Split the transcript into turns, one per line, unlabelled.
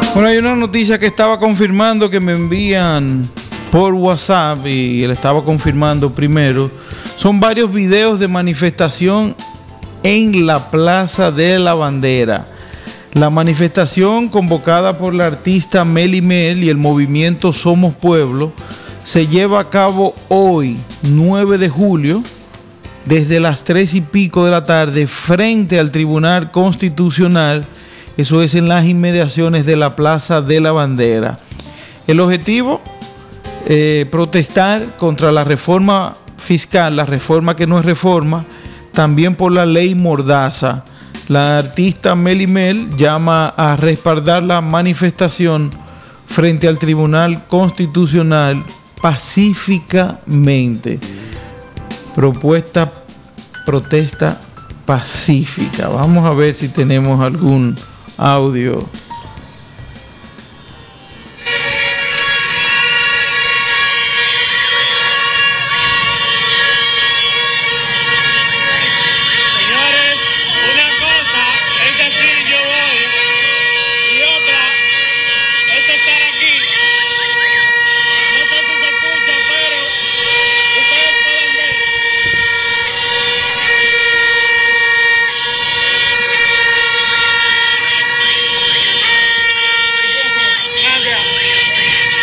Bueno, hay una noticia que estaba confirmando que me envían por WhatsApp y él estaba confirmando primero. Son varios videos de manifestación en la Plaza de la Bandera. La manifestación convocada por la artista Mely Mel y el movimiento Somos Pueblo se lleva a cabo hoy, 9 de julio, desde las 3:00 de la tarde, frente al Tribunal Constitucional. Eso es en las inmediaciones de la Plaza de la Bandera. El objetivo, protestar contra la reforma fiscal, la reforma que no es reforma, también por la ley Mordaza. La artista Mely Mel llama a respaldar la manifestación frente al Tribunal Constitucional pacíficamente. Protesta pacífica. Vamos a ver si tenemos algún audio